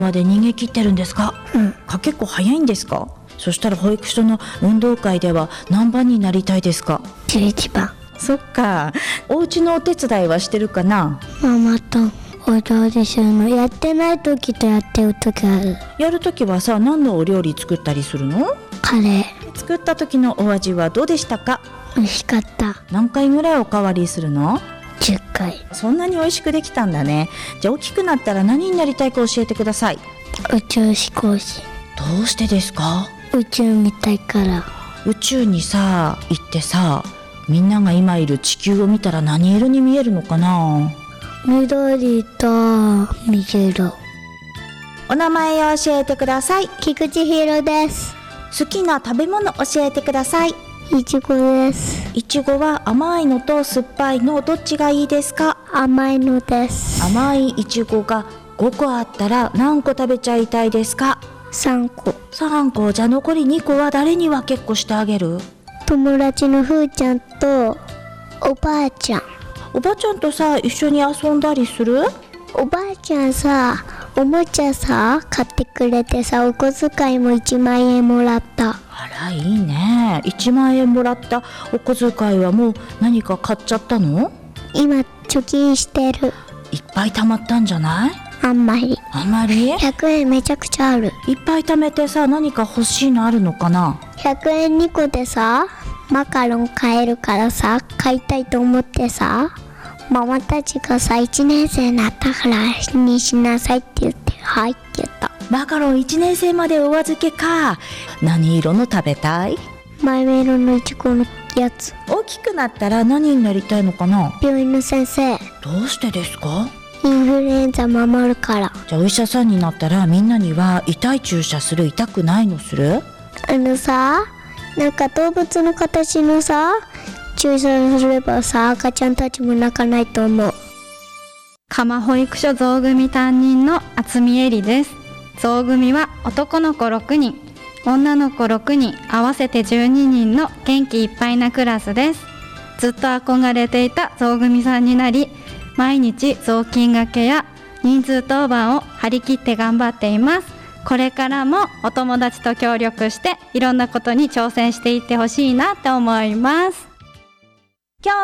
まで逃げ切ってるんですか？結構早いんですか？そしたら保育所の運動会では何番になりたいですか ？11番。 そっか。お家のお手伝いはしてるかな？ ママとお料理するの。やってない時とやってる時ある。 やる時はさ、何のお料理作ったりするの？ カレー。 作った時のお味はどうでしたか？ 美味しかった。 何回ぐらいおかわりするの ？10回。 そんなに美味しくできたんだね。じゃあ大きくなったら何になりたいか教えてください。 宇宙飛行士。 どうしてですか？ 宇宙見たいから。 宇宙にさ行ってさ、みんなが今いる地球を見たら何色に見えるのかな？ 緑と水色。 お名前を教えてください。 菊池ひろです。 好きな食べ物教えてください。 いちごです。 いちごは甘いのと酸っぱいのどっちがいいですか？ 甘いのです。 甘いいちごが5個あったら何個食べちゃいたいですか ？3個。 3個。じゃあ残り2個は誰に分けっこしてあげる？ 友達のふーちゃんとおばあちゃん。 おばあちゃんとさ一緒に遊んだりする？ おばあちゃんさ、おもちゃさ買ってくれてさ、お小遣いも1万円もらった。 あらいいね。1万円もらったお小遣いはもう何か買っちゃったの？ 今貯金してる。 いっぱい貯まったんじゃない？ あんまり。100円めちゃくちゃある。 いっぱい貯めてさ、何か欲しいのあるのかな ？100円2個でさ、マカロン買えるからさ、買いたいと思ってさ、ママたちがさ、1年生になったからにしなさいって言って、はいって言った。 マカロン1年生までお預けか。何色の食べたい？ マイメロのいちごのやつ。 大きくなったら何になりたいのかな？ 病院の先生。 どうしてですか？ インフルエンザ守るから。 じゃあお医者さんになったらみんなには痛い注射する？痛くないのする？ さ、なんか動物の形のさ、注射すればさ、赤ちゃんたちも泣かないと思う。 蒲保育所象組担任の渥美恵里です。象組は男の子6人、女の子6人、合わせて12人の元気いっぱいなクラスです。ずっと憧れていた象組さんになり、毎日雑巾がけや人数当番を張り切って頑張っています。これからもお友達と協力していろんなことに挑戦していってほしいなって思います。